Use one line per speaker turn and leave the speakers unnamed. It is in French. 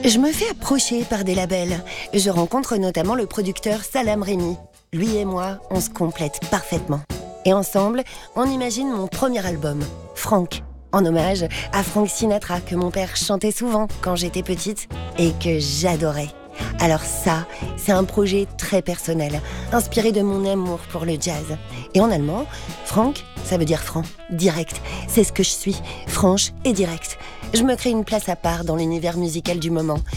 Je me fais approcher par des labels. Je rencontre notamment le producteur Salam Remy. Lui et moi, on se complète parfaitement. Et ensemble, on imagine mon premier album, Frank, en hommage à Frank Sinatra que mon père chantait souvent quand j'étais petite et que j'adorais. Alors ça, c'est un projet très personnel, inspiré de mon amour pour le jazz. Et en allemand, Frank, ça veut dire franc, direct. C'est ce que je suis, franche et directe. Je me crée une place à part dans l'univers musical du moment,